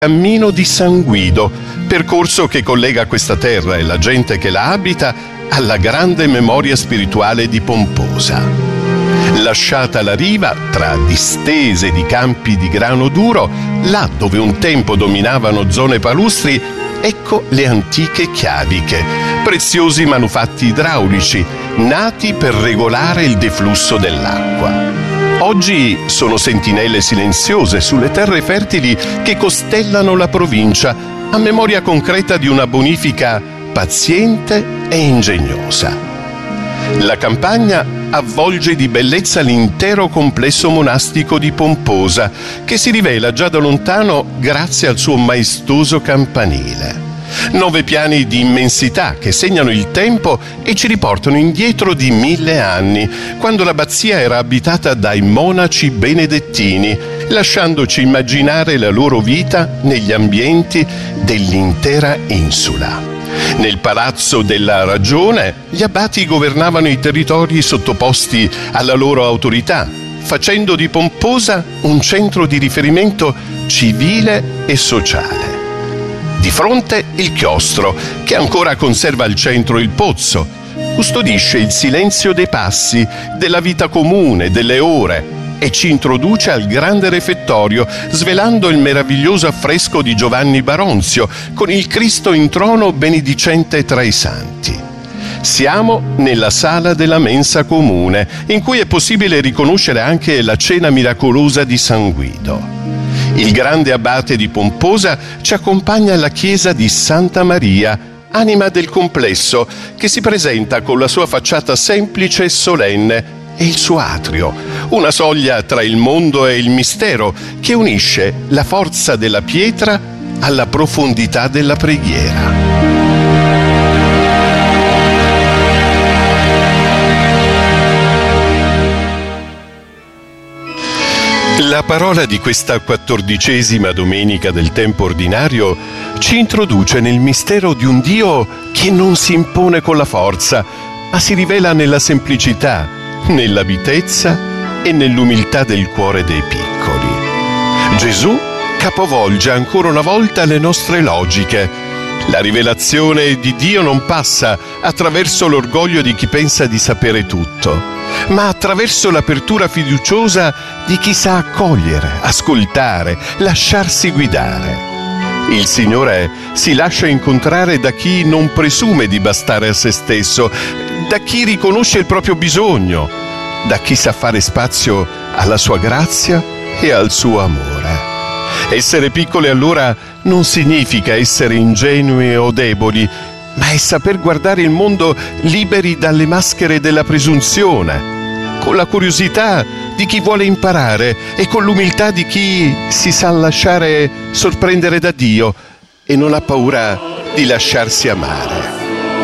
Cammino di San Guido, percorso che collega questa terra e la gente che la abita alla grande memoria spirituale di Pomposa. Lasciata la riva, tra distese di campi di grano duro, là dove un tempo dominavano zone palustri, ecco le antiche chiaviche, preziosi manufatti idraulici, nati per regolare il deflusso dell'acqua. Oggi sono sentinelle silenziose sulle terre fertili che costellano la provincia, a memoria concreta di una bonifica paziente e ingegnosa. La campagna avvolge di bellezza l'intero complesso monastico di Pomposa, che si rivela già da lontano grazie al suo maestoso campanile. 9 piani di immensità che segnano il tempo e ci riportano indietro di 1000 anni, quando l'abbazia era abitata dai monaci benedettini, lasciandoci immaginare la loro vita negli ambienti dell'intera insula. Nel Palazzo della Ragione, gli abati governavano i territori sottoposti alla loro autorità, facendo di Pomposa un centro di riferimento civile e sociale. Di fronte il chiostro, che ancora conserva al centro il pozzo, custodisce il silenzio dei passi, della vita comune, delle ore, e ci introduce al grande refettorio, svelando il meraviglioso affresco di Giovanni Baronzio, con il Cristo in trono benedicente tra i santi. Siamo nella sala della mensa comune, in cui è possibile riconoscere anche la cena miracolosa di San Guido. Il grande abate di Pomposa ci accompagna alla chiesa di Santa Maria, anima del complesso, che si presenta con la sua facciata semplice e solenne e il suo atrio, una soglia tra il mondo e il mistero che unisce la forza della pietra alla profondità della preghiera. La parola di questa 14ª domenica del tempo ordinario ci introduce nel mistero di un Dio che non si impone con la forza, ma si rivela nella semplicità, nella mitezza e nell'umiltà del cuore dei piccoli. Gesù capovolge ancora una volta le nostre logiche. La rivelazione di Dio non passa attraverso l'orgoglio di chi pensa di sapere tutto, ma attraverso l'apertura fiduciosa di chi sa accogliere, ascoltare, lasciarsi guidare. Il Signore si lascia incontrare da chi non presume di bastare a se stesso, da chi riconosce il proprio bisogno, da chi sa fare spazio alla sua grazia e al suo amore. Essere piccoli allora non significa essere ingenui o deboli, ma è saper guardare il mondo liberi dalle maschere della presunzione, con la curiosità di chi vuole imparare e con l'umiltà di chi si sa lasciare sorprendere da Dio e non ha paura di lasciarsi amare.